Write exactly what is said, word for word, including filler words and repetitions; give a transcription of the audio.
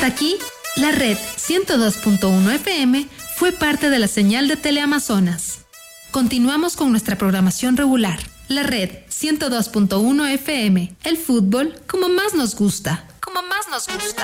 Hasta aquí, la red ciento dos punto uno F M fue parte de la señal de Teleamazonas. Continuamos con nuestra programación regular. La red ciento dos punto uno F M, el fútbol como más nos gusta. Como más nos gusta.